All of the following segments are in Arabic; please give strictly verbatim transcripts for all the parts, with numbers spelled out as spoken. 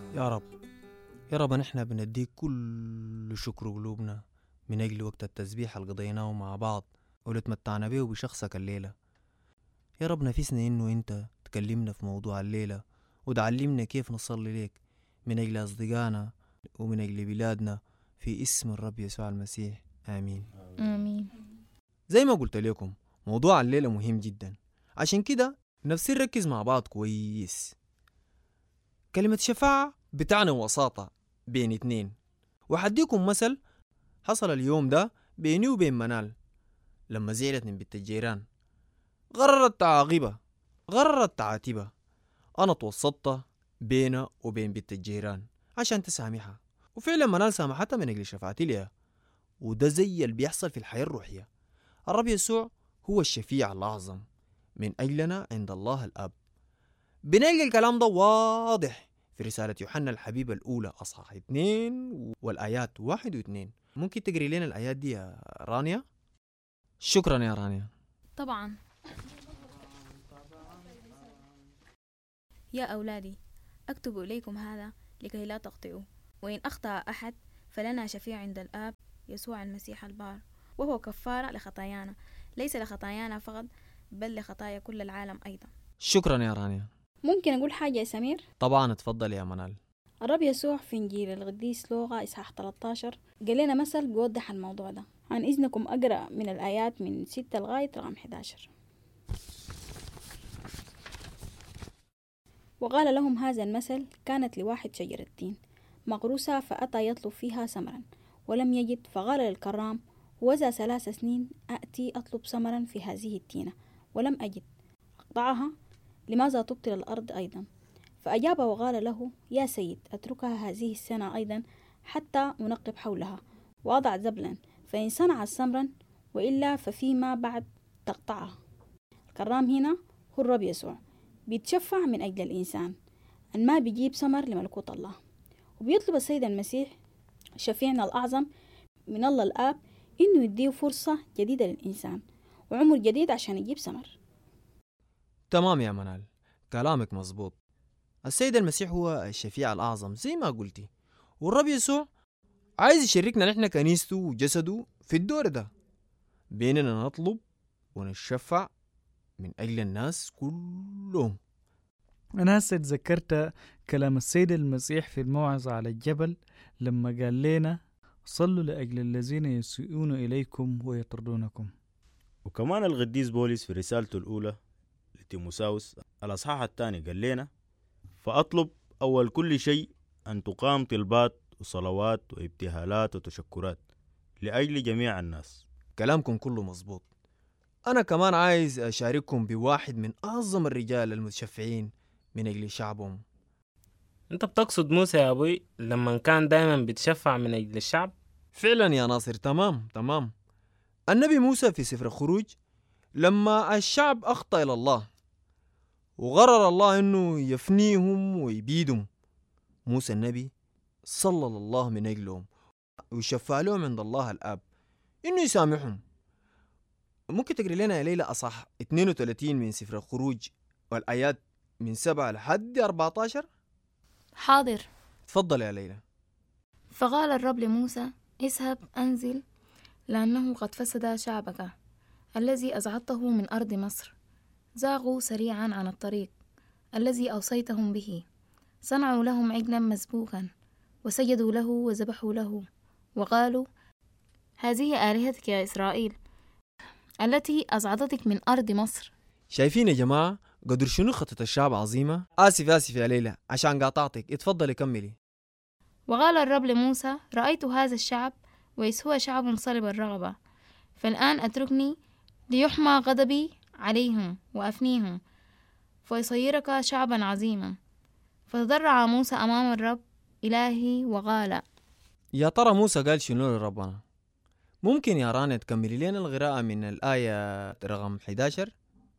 يا رب يا رب نحن بنديك كل شكر قلوبنا من أجل وقت التسبيح اللي قضيناه مع بعض واللي تمتعنا به بشخصك الليلة. يا رب نفسنا إنه أنت تكلمنا في موضوع الليلة وتعلمنا كيف نصلي ليك من أجل أصدقائنا ومن أجل بلادنا في اسم الرب يسوع المسيح، آمين. آمين. زي ما قلت لكم موضوع الليلة مهم جدا، عشان كده نفسي نركز مع بعض كويس. كلمة شفاعة بتعني وساطة بين اتنين، وحديكم مثل حصل اليوم ده بيني وبين منال لما زعلت من بنت الجيران، غررت تعاقبها غررت تعاتبها. أنا توسطت بينها وبين بنت الجيران عشان تسامحها، وفعلا منال سامحتها من أجل شفاعتي لها. وده زي اللي بيحصل في الحياة الروحية. الرب يسوع هو الشفيع الأعظم من أجلنا عند الله الأب. بنلقى الكلام ده واضح في رسالة يوحنا الحبيب الأولى أصحاح اثنين والآيات واحد واثنين. ممكن تقري لنا الآيات دي يا رانيا؟ شكرا يا رانيا. طبعا. يا أولادي أكتب إليكم هذا لكي لا تخطئوا، وإن أخطأ أحد فلنا شفيع عند الآب يسوع المسيح البار، وهو كفارة لخطايانا، ليس لخطايانا فقط بل لخطايا كل العالم أيضا. شكرا يا رانيا. ممكن أقول حاجة يا سمير؟ طبعا اتفضل يا منال. الرب يسوع في إنجيل القديس لوقا إصحاح ثلاثة عشر قال لنا مثل بيوضح الموضوع ده. عن إذنكم أقرأ من الآيات من ستة لغاية رقم أحد عشر. وقال لهم هذا المثل: كانت لواحد شجرة تين مغروسة، فأتى يطلب فيها ثمرا ولم يجد، فقال للكرام: وذا ثلاث سنين أأتي أطلب ثمرا في هذه التينة ولم أجد، أقطعها، لماذا تبطل الأرض أيضا؟ فأجاب وقال له: يا سيد، أتركها هذه السنة أيضا حتى أنقب حولها وأضع زبلا، فإن صنعت ثمرا، وإلا ففيما بعد تقطعها. الكرام هنا هو الرب يسوع، بيتشفع من أجل الإنسان أن ما بيجيب ثمر لملكوت الله، وبيطلب السيد المسيح شفيعنا الأعظم من الله الآب إنه يديه فرصة جديدة للإنسان وعمر جديد عشان يجيب ثمر. تمام يا منال، كلامك مظبوط. السيد المسيح هو الشفيع الأعظم زي ما قلتي، والرب يسوع عايز يشاركنا نحن كنيسته وجسده في الدور ده، بيننا نطلب ونشفع من أجل الناس كلهم. أنا هسه تذكرت كلام السيد المسيح في الموعظة على الجبل لما قال لنا: صلوا لأجل الذين يسيئون إليكم ويطردونكم. وكمان القديس بولس في رسالته الأولى لتيموساوس الأصحاح الثاني قال لنا: فأطلب أول كل شيء أن تقام طلبات وصلوات وابتهالات وتشكرات لأجل جميع الناس. كلامكم كله مظبوط. أنا كمان عايز أشارككم بواحد من أعظم الرجال المتشفعين من أجل شعبهم. أنت بتقصد موسى يا أبوي لما كان دائما بيتشفع من أجل الشعب؟ فعلا يا ناصر، تمام تمام. النبي موسى في سفر الخروج لما الشعب أخطأ إلى الله وغرر الله أنه يفنيهم ويبيدهم، موسى النبي صلى الله من أجلهم ويشفع لهم عند الله الآب إنه يسامحهم. ممكن تقري لنا يا ليلى أصح اثنين وثلاثين من سفر الخروج والآيات من سبعة لحد أربعة عشر؟ حاضر. تفضل يا ليلى. فقال الرب لموسى: اذهب أنزل، لأنه قد فسد شعبك الذي أزعدته من أرض مصر، زاغوا سريعا عن الطريق الذي أوصيتهم به، صنعوا لهم عجلا مسبوكا وسجدوا له وذبحوا له، وقالوا: هذه آلهتك يا إسرائيل التي أزعدتك من أرض مصر. شايفين يا جماعة قدر شنو خطة الشعب عظيمة؟ آسف آسف يا ليلى عشان قاطعتك، اتفضلي كملي. وقال الرب لموسى: رأيت هذا الشعب وإذ هو شعب صلب الرغبة، فالآن أتركني ليحمى غضبي عليهم وأفنيهم، فيصيرك شعبا عظيما. فتضرع موسى أمام الرب إلهي وقال. يا ترى موسى قال شنو لربنا؟ ممكن يا رانيا تكملي لنا القراءة من الآية رقم أحد عشر؟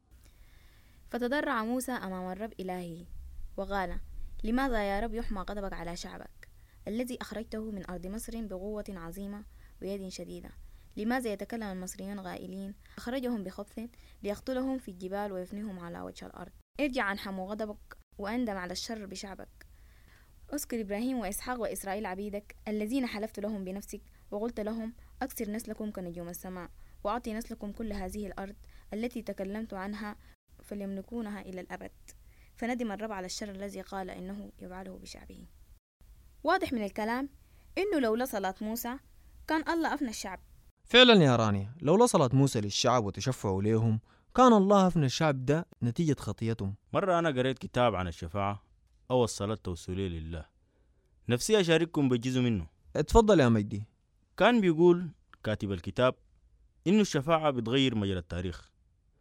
فتضرع موسى أمام الرب إلهي وقال: لماذا يا رب يحمى غضبك على شعبك الذي أخرجته من أرض مصر بقوة عظيمة ويد شديدة؟ لماذا يتكلم المصريون غائلين: أخرجهم بخبث ليقتلهم في الجبال ويفنيهم على وجه الأرض؟ ارجع عن حمو غضبك وأندم على الشر بشعبك، أذكر إبراهيم وإسحاق وإسرائيل عبيدك الذين حلفت لهم بنفسك وقلت لهم أكثر نسلكم كنجوم السماء وأعطي نسلكم كل هذه الأرض التي تكلمت عنها فليملكونها إلى الأبد. فندم الرب على الشر الذي قال إنه يفعله بشعبه. واضح من الكلام إنه لولا صلاة موسى كان الله أفنى الشعب. فعلا يا رانيا، لولا صلاة موسى للشعب وتشفعوا ليهم كان الله أفنى الشعب ده نتيجة خطيتهم. مرة أنا قريت كتاب عن الشفاعة أو الصلاة التوسلية لله، نفسي أشارككم بجزء منه. اتفضل يا مجدي. كان بيقول كاتب الكتاب إنه الشفاعة بتغير مجرى التاريخ،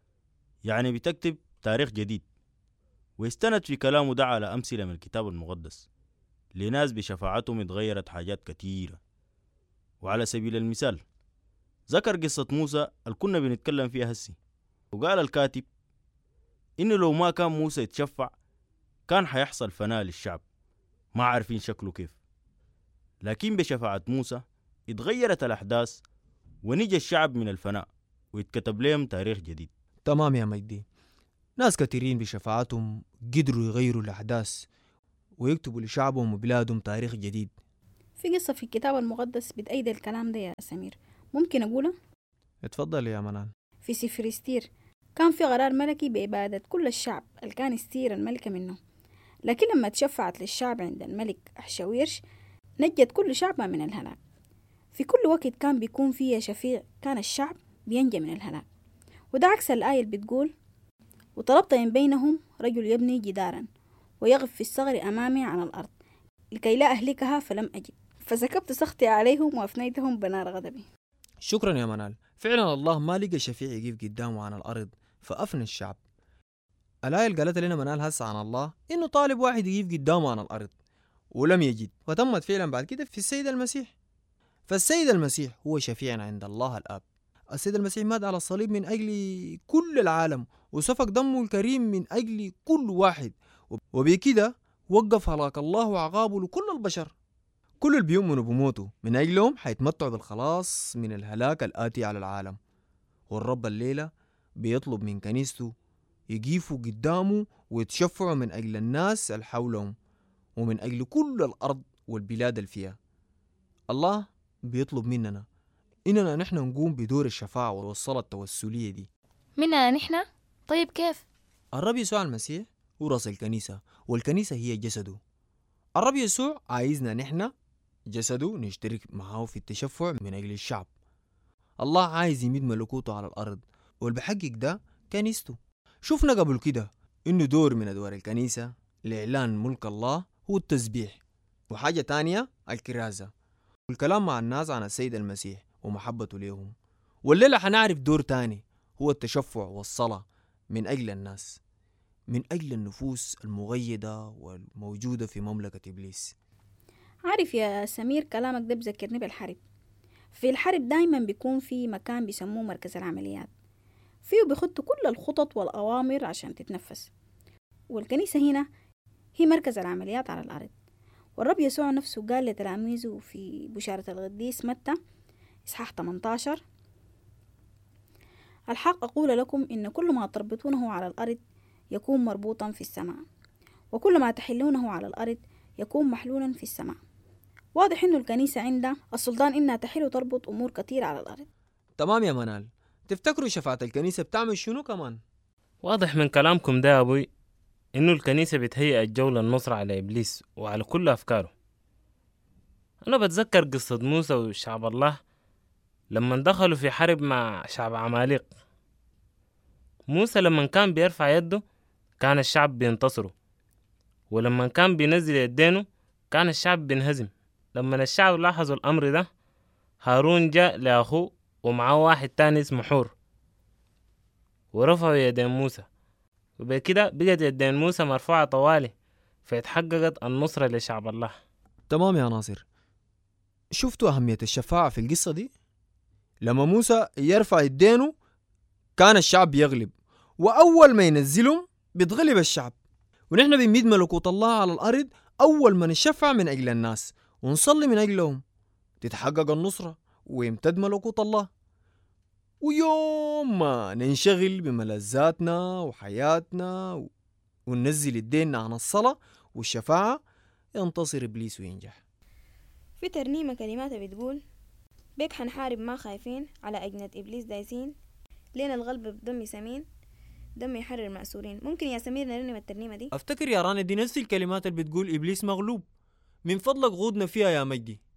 يعني بتكتب تاريخ جديد، ويستند في كلامه ده على أمثلة من الكتاب المقدس لناس بشفاعتهم اتغيرت حاجات كتيرة. وعلى سبيل المثال ذكر قصة موسى اللي كنا بنتكلم فيها هسي، وقال الكاتب إنه لو ما كان موسى يتشفع كان حيحصل فناء للشعب ما عارفين شكله كيف، لكن بشفاعة موسى اتغيرت الأحداث ونجى الشعب من الفناء ويتكتب لهم تاريخ جديد. تمام يا مجدي، ناس كثيرين بشفاعتهم قدروا يغيروا الأحداث ويكتبوا لشعبهم وبلادهم تاريخ جديد. في قصة في الكتاب المقدس بتأيد الكلام ده يا سمير، ممكن أقوله؟ اتفضل يا منال. في سفر استير كان في قرار ملكي بإبادة كل الشعب اللي كان استير الملكة منه، لكن لما تشفعت للشعب عند الملك أحشاويرش نجت كل شعبها من الهلاك. في كل وقت كان بيكون فيها شفيع كان الشعب بينجى من الهلاك، وده عكس الآية اللي بتقول وطلبت من بينهم رجل يبني جدارا ويغف في الصغر أمامي على الأرض لكي لا أهلكها فلم أجد فسكبت سخطي عليهم وأفنيتهم بنار غضبي. شكرا يا منال. فعلا الله ما لقى شفيع يقف قدامه عن الأرض فأفنى الشعب. الآية اللي قالت لنا منال هسه عن الله إنه طالب واحد يقف قدامه عن الأرض ولم يجد، وتمت فعلا بعد كده في السيد المسيح. فالسيد المسيح هو شفيعنا عند الله الآب. السيد المسيح مات على الصليب من أجل كل العالم وسفك دمه الكريم من أجل كل واحد، وبكده وقف هلاك الله وعقابه لكل البشر. كل اللي بيؤمنوا بموته من أجلهم حيتمتعوا بالخلاص من الهلاك الآتي على العالم. والرب الليلة بيطلب من كنيسته يقيفوا قدامه ويتشفعوا من أجل الناس اللي حولهم ومن أجل كل الأرض والبلاد اللي فيها. الله بيطلب مننا إننا نحن نقوم بدور الشفاعة والصلاة التوسلية دي. مننا نحن؟ طيب كيف؟ الرب يسوع المسيح هو رأس الكنيسة والكنيسة هي جسده. الرب يسوع عايزنا نحن جسده نشترك معه في التشفع من أجل الشعب. الله عايز يمد ملكوته على الأرض والبحقق ده كنيسته. شفنا قبل كده إنه دور من أدوار الكنيسة لإعلان ملك الله هو التسبيح، وحاجة تانية الكرازة والكلام مع الناس عن السيد المسيح ومحبته ليهم. والليلة حنعرف دور تاني هو التشفع والصلاة من أجل الناس، من أجل النفوس المغيدة والموجودة في مملكة إبليس. عارف يا سمير كلامك ده بذكرني بالحرب. في الحرب دايما بيكون في مكان بيسموه مركز العمليات، فيه بيخطوا كل الخطط والأوامر عشان تتنفس، والكنيسة هنا هي مركز العمليات على الأرض. والرب يسوع نفسه قال لتلاميذه في بشارة القديس متى إصحاح ثمانية عشر: الحق أقول لكم إن كل ما تربطونه على الأرض يكون مربوطا في السماء، وكل ما تحلونه على الأرض يكون محلولا في السماء. واضح إنه الكنيسة عندها السلطان إنها تحل وتربط أمور كتير على الأرض. تمام يا منال. تفتكروا شفاعة الكنيسة بتعمل شنو كمان؟ واضح من كلامكم ده يا أبوي إنه الكنيسة بتهيئ الجو للنصر على إبليس وعلى كل أفكاره. أنا بتذكر قصة موسى وشعب الله لما دخلوا في حرب مع شعب عماليق. موسى لما كان بيرفع يده كان الشعب بينتصروا، ولما كان بينزل يدينه كان الشعب بينهزم. لما الشعب لاحظوا الأمر ده هارون جاء لأخوه ومعه واحد تاني اسمه حور ورفعوا يدين موسى، وبكده بقت يدين موسى مرفوعة طوالي، فاتحققت النصرة لشعب الله. تمام يا ناصر. شفتوا أهمية الشفاعة في القصة دي؟ لما موسى يرفع يدينه كان الشعب يغلب، وأول ما ينزلهم بيتغلب الشعب. ونحن بنميد ملكوت الله على الأرض أول ما نشفع من أجل الناس ونصلي من أجلهم تتحقق النصرة ويمتد ملكوت الله. ويوم ما ننشغل بملذاتنا وحياتنا وننزل الدين عن الصلاة والشفاعة ينتصر إبليس وينجح. في ترنيمة كلماتها بتقول: بيك حنحارب ما خايفين، على أجنة إبليس دايسين، لين القلب بدم سمين، دم يحرر مأسورين. ممكن يا سمير نرنم الترنيمة دي؟ أفتكر يا راني دي نفس الكلمات اللي بتقول إبليس مغلوب. من فضلك غودنا فيها يا مجدي.